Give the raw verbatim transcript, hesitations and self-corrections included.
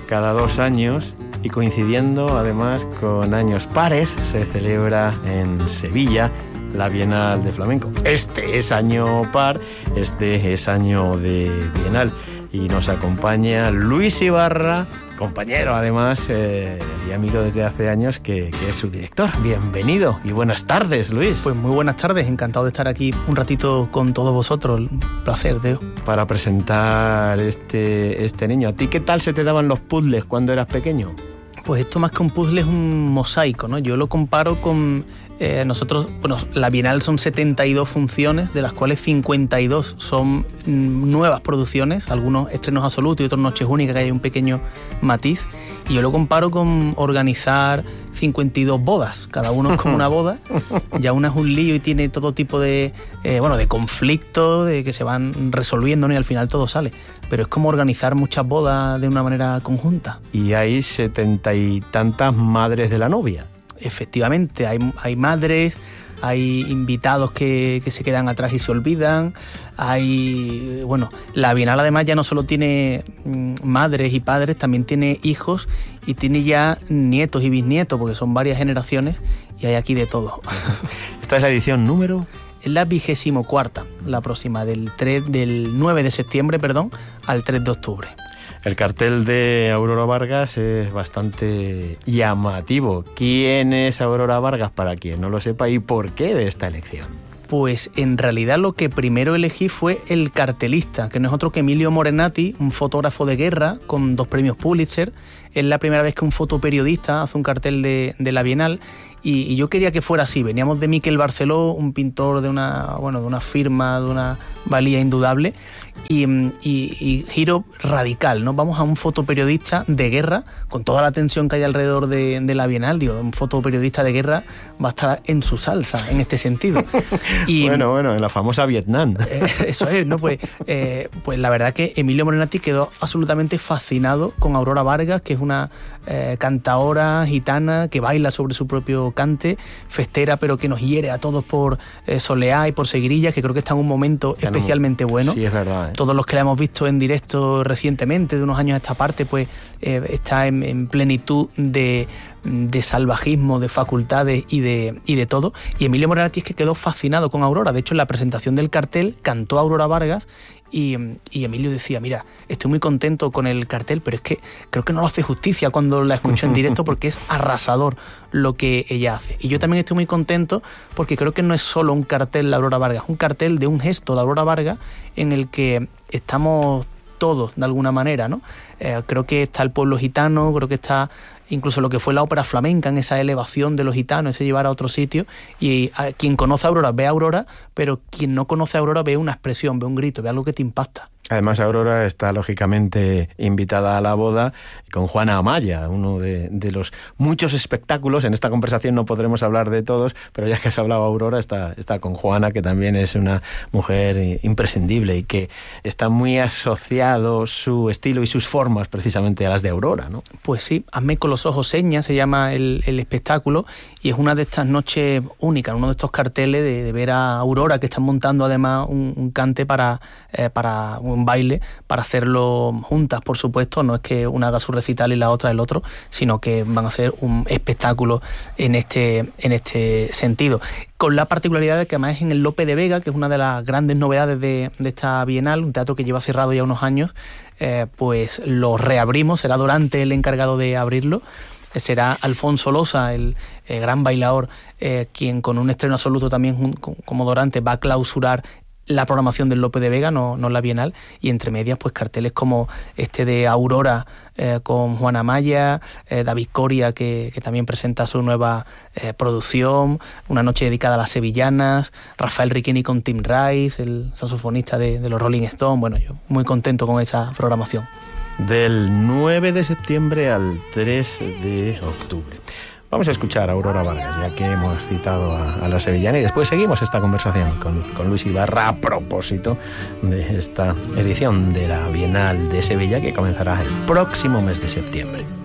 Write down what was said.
cada dos años y coincidiendo además con años pares se celebra en Sevilla la Bienal de Flamenco. Este es año par, este es año de Bienal y nos acompaña Luis Ibarra, compañero además eh, y amigo desde hace años que, que es su director. Bienvenido y buenas tardes, Luis. Pues muy buenas tardes, encantado de estar aquí un ratito con todos vosotros, un placer, Teo. Para presentar este, este niño, ¿a ti qué tal se te daban los puzzles cuando eras pequeño? Pues esto más que un puzzle es un mosaico, ¿no? Yo lo comparo con... Eh, nosotros, bueno, la Bienal son setenta y dos funciones, de las cuales cincuenta y dos son mm, nuevas producciones, algunos estrenos absolutos y otros noches únicas, que hay un pequeño matiz. Y yo lo comparo con organizar cincuenta y dos bodas, cada uno es como una boda, ya una es un lío y tiene todo tipo de, eh, bueno, de conflictos, de que se van resolviendo, ¿no? Y al final todo sale. Pero es como organizar muchas bodas de una manera conjunta. Y hay setenta y tantas madres de la novia. Efectivamente, hay, hay madres, hay invitados que, que se quedan atrás y se olvidan, hay... Bueno, la Bienal además ya no solo tiene mmm, madres y padres, también tiene hijos y tiene ya nietos y bisnietos, porque son varias generaciones y hay aquí de todo. ¿Esta es la edición número...? Es la vigésimo cuarta, la próxima, del, tres, del nueve de septiembre, perdón, al tres de octubre. El cartel de Aurora Vargas es bastante llamativo. ¿Quién es Aurora Vargas, para quien no lo sepa, y por qué de esta elección? Pues en realidad lo que primero elegí fue el cartelista, que no es otro que Emilio Morenati, un fotógrafo de guerra con dos premios Pulitzer. Es la primera vez que un fotoperiodista hace un cartel de, de la Bienal y, y yo quería que fuera así. Veníamos de Miquel Barceló, un pintor de una, bueno, de una firma, de una valía indudable, y, y, y giro radical, ¿no? Vamos a un fotoperiodista de guerra, con toda la tensión que hay alrededor de, de la Bienal. Digo, un fotoperiodista de guerra va a estar en su salsa, en este sentido. Y, bueno, bueno, en la famosa Vietnam. Eh, eso es, ¿no? Pues, eh, pues la verdad que Emilio Morenati quedó absolutamente fascinado con Aurora Vargas, que es una eh, cantaora gitana que baila sobre su propio cante, festera, pero que nos hiere a todos por eh, soleá y por seguirillas, que creo que está en un momento que especialmente no, bueno. Sí, es verdad. ¿eh? Todos los que la hemos visto en directo recientemente, de unos años a esta parte, pues eh, está en, en plenitud de... de salvajismo, de facultades y de, y de todo. Y Emilio Morenati es que quedó fascinado con Aurora. De hecho, en la presentación del cartel cantó Aurora Vargas y, y Emilio decía, mira, estoy muy contento con el cartel, pero es que creo que no lo hace justicia cuando la escucho en directo porque es arrasador lo que ella hace. Y yo también estoy muy contento porque creo que no es solo un cartel de Aurora Vargas, un cartel de un gesto de Aurora Vargas en el que estamos todos de alguna manera, ¿no? Eh, creo que está el pueblo gitano, creo que está incluso lo que fue la ópera flamenca, en esa elevación de los gitanos, ese llevar a otro sitio, y a quien conoce a Aurora ve a Aurora, pero quien no conoce a Aurora ve una expresión, ve un grito, ve algo que te impacta. Además, Aurora está lógicamente invitada a la boda con Juana Amaya, uno de, de los muchos espectáculos. En esta conversación no podremos hablar de todos, pero ya que has hablado Aurora, está, está con Juana, que también es una mujer imprescindible y que está muy asociado su estilo y sus formas precisamente a las de Aurora, ¿no? Pues sí, Hazme con los ojos señas se llama el, el espectáculo y es una de estas noches únicas, uno de estos carteles de, de ver a Aurora, que están montando además un, un cante para, eh, para un baile, para hacerlo juntas, por supuesto. No es que una haga su recital y la otra el otro, sino que van a hacer un espectáculo en este, en este sentido. Con la particularidad de que además es en el Lope de Vega, que es una de las grandes novedades de, de esta Bienal, un teatro que lleva cerrado ya unos años, eh, pues lo reabrimos, será Dorante el encargado de abrirlo. Será Alfonso Losa, el eh, gran bailador, eh, quien con un estreno absoluto también como Dorante va a clausurar la programación del Lope de Vega, no, no la Bienal, y entre medias pues carteles como este de Aurora eh, con Juana Amaya, eh, David Coria, que, que también presenta su nueva eh, producción, una noche dedicada a las sevillanas, Rafael Riqueni con Tim Rice, el saxofonista de, de los Rolling Stones. Bueno, yo muy contento con esa programación. Del nueve de septiembre al tres de octubre. Vamos a escuchar a Aurora Vargas, ya que hemos citado a, a la sevillana, y después seguimos esta conversación con, con Luis Ibarra a propósito de esta edición de la Bienal de Sevilla, que comenzará el próximo mes de septiembre.